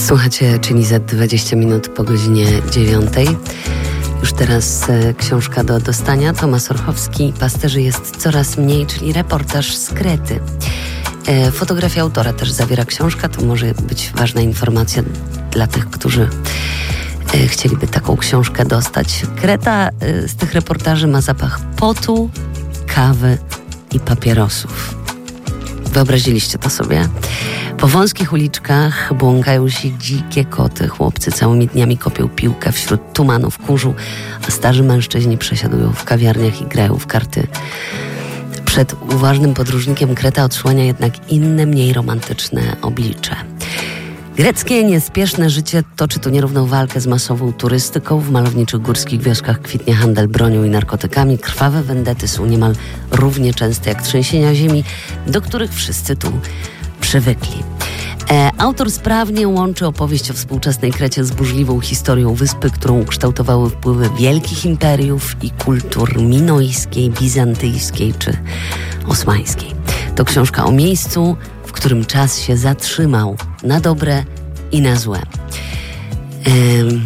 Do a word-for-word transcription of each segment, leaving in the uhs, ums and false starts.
Słuchacie Czyni Z dwadzieścia minut po godzinie dziewiątej. Już teraz e, książka do dostania. Tomasz Orchowski, Pasterzy jest coraz mniej, czyli reportaż z Krety. E, fotografia autora też zawiera książka. To może być ważna informacja dla tych, którzy e, chcieliby taką książkę dostać. Kreta e, z tych reportaży ma zapach potu, kawy i papierosów. Wyobraziliście to sobie? Po wąskich uliczkach błąkają się dzikie koty. Chłopcy całymi dniami kopią piłkę wśród tumanów kurzu, a starzy mężczyźni przesiadują w kawiarniach i grają w karty. Przed uważnym podróżnikiem Kreta odsłania jednak inne, mniej romantyczne oblicze. Greckie, niespieszne życie toczy tu nierówną walkę z masową turystyką. W malowniczych górskich wioskach kwitnie handel bronią i narkotykami. Krwawe wendety są niemal równie częste jak trzęsienia ziemi, do których wszyscy tu przywykli. E, autor sprawnie łączy opowieść o współczesnej Krecie z burzliwą historią wyspy, którą ukształtowały wpływy wielkich imperiów i kultur minojskiej, bizantyjskiej czy osmańskiej. To książka o miejscu, w którym czas się zatrzymał na dobre i na złe. Ehm,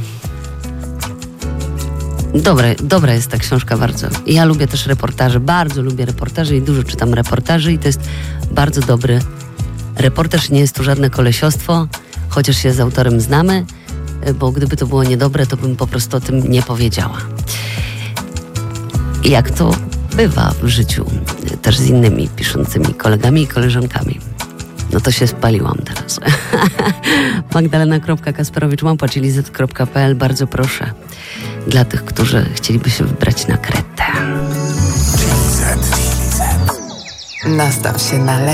dobre, dobra jest ta książka bardzo. Ja lubię też reportaże, bardzo lubię reportaże i dużo czytam reportaży i to jest bardzo dobry reportaż. Nie jest tu żadne kolesiostwo, chociaż się z autorem znamy, bo gdyby to było niedobre, to bym po prostu o tym nie powiedziała. I jak to bywa w życiu też z innymi piszącymi kolegami i koleżankami. No to się spaliłam teraz. Magdalena Kasperowicz małpa czyli z kropka p l. Bardzo proszę dla tych, którzy chcieliby się wybrać na Kretę. Nastaw się na